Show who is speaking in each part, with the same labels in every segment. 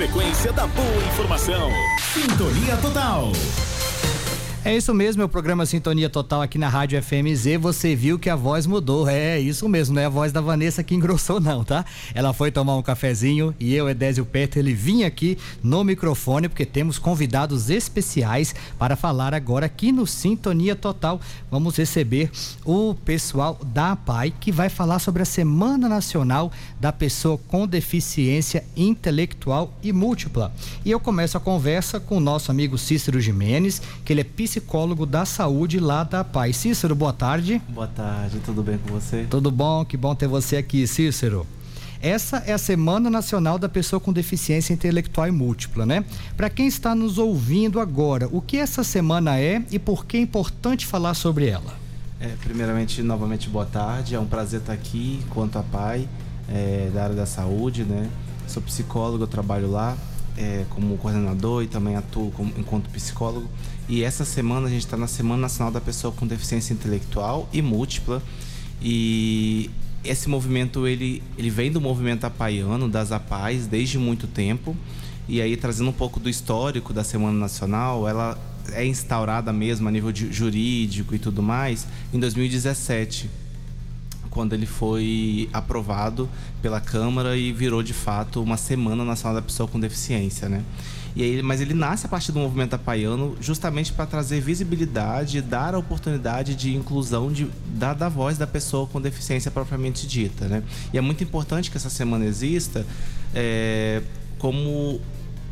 Speaker 1: frequência da boa informação. Sintonia Total.
Speaker 2: É isso mesmo, é o programa Sintonia Total aqui na Rádio FMZ. Você viu que a voz mudou, é isso mesmo, não é a voz da Vanessa que engrossou não, tá? Ela foi tomar um cafezinho e eu, Edésio Petter, ele vinha aqui no microfone porque temos convidados especiais para falar agora aqui no Sintonia Total. Vamos receber o pessoal da APAI que vai falar sobre a Semana Nacional da Pessoa com Deficiência Intelectual e Múltipla. E eu começo a conversa com o nosso amigo Cícero Gimenez, que ele é psicólogo da saúde lá da APAI. Cícero, boa tarde.
Speaker 3: Boa tarde, tudo bem com você?
Speaker 2: Tudo bom, que bom ter você aqui, Cícero. Essa é a Semana Nacional da Pessoa com Deficiência Intelectual e Múltipla, né? Para quem está nos ouvindo agora, o que essa semana é e por que é importante falar sobre ela?
Speaker 3: Primeiramente, novamente, boa tarde. É um prazer estar aqui enquanto APAI, da área da saúde, né? Sou psicólogo, eu trabalho lá como coordenador e também atuo enquanto psicólogo. E essa semana a gente está na Semana Nacional da Pessoa com Deficiência Intelectual e Múltipla. E esse movimento, ele vem do movimento apaiano, das APAIs, desde muito tempo. E aí, trazendo um pouco do histórico da Semana Nacional, ela é instaurada mesmo a nível jurídico e tudo mais em 2017, quando ele foi aprovado pela Câmara e virou de fato uma Semana Nacional da Pessoa com Deficiência, né? Mas ele nasce a partir do movimento apaiano justamente para trazer visibilidade, dar a oportunidade de inclusão da voz da pessoa com deficiência propriamente dita, né? E é muito importante que essa semana exista, como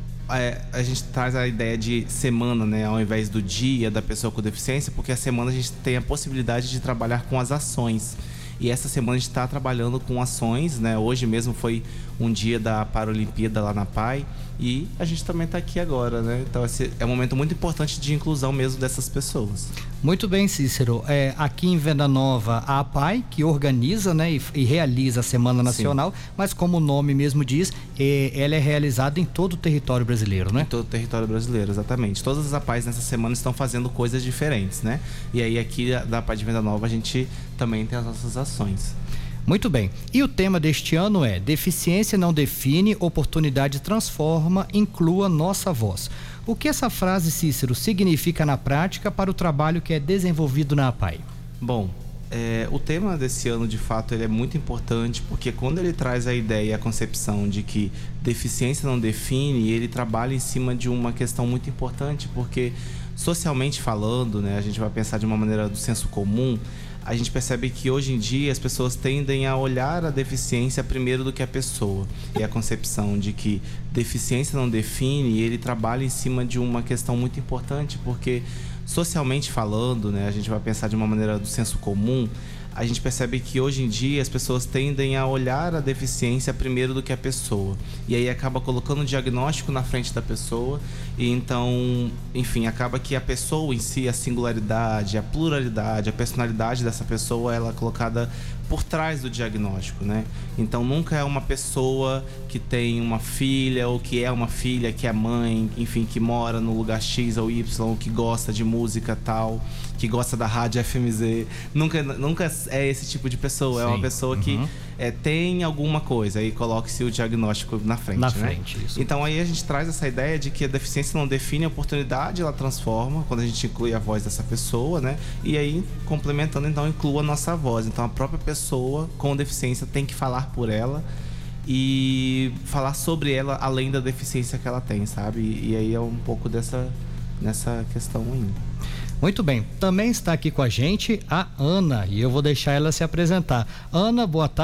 Speaker 3: a gente traz a ideia de semana, né, ao invés do dia da pessoa com deficiência, porque a semana a gente tem a possibilidade de trabalhar com as ações. E essa semana a gente está trabalhando com ações, né? Hoje mesmo foi um dia da Paralimpíada lá na APAI e a gente também está aqui agora, né? Então esse é um momento muito importante de inclusão mesmo dessas pessoas.
Speaker 2: Muito bem, Cícero. Aqui em Venda Nova, a APAI que organiza, né, e realiza a Semana Nacional, sim, mas como o nome mesmo diz, ela é realizada em todo o território brasileiro, né? Em
Speaker 3: todo o território brasileiro, exatamente. Todas as APAIs nessa semana estão fazendo coisas diferentes, né? E aí aqui da APAI de Venda Nova a gente também tem as nossas ações.
Speaker 2: Muito bem. E o tema deste ano é Deficiência não define, oportunidade transforma, inclua nossa voz. O que essa frase, Cícero, significa na prática para o trabalho que é desenvolvido na APAI?
Speaker 3: Bom, o tema desse ano, de fato, ele é muito importante porque quando ele traz a ideia e a concepção de que deficiência não define, ele trabalha em cima de uma questão muito importante, porque socialmente falando, né, a gente vai pensar de uma maneira do senso comum, a gente percebe que hoje em dia as pessoas tendem a olhar a deficiência primeiro do que a pessoa. E a concepção de que deficiência não define, ele trabalha em cima de uma questão muito importante, porque socialmente falando, né, a gente vai pensar de uma maneira do senso comum, a gente percebe que hoje em dia as pessoas tendem a olhar a deficiência primeiro do que a pessoa. E aí acaba colocando o diagnóstico na frente da pessoa. E então, enfim, acaba que a pessoa em si, a singularidade, a pluralidade, a personalidade dessa pessoa, ela é colocada por trás do diagnóstico, né? Então nunca é uma pessoa que tem uma filha ou que é uma filha, que é mãe, enfim, que mora no lugar X ou Y, que gosta de música tal, que gosta da rádio FMZ. Nunca é esse tipo de pessoa. Sim. É uma pessoa que tem alguma coisa e coloque-se o diagnóstico na frente,
Speaker 2: na
Speaker 3: né?
Speaker 2: frente, isso.
Speaker 3: Então aí a gente traz essa ideia de que a deficiência não define, a oportunidade ela transforma, quando a gente inclui a voz dessa pessoa, né? E aí, complementando, então, inclua a nossa voz. Então a própria pessoa com deficiência tem que falar por ela e falar sobre ela além da deficiência que ela tem, sabe? E aí é um pouco nessa questão ainda.
Speaker 2: Muito bem, também está aqui com a gente a Ana e eu vou deixar ela se apresentar. Ana, boa tarde.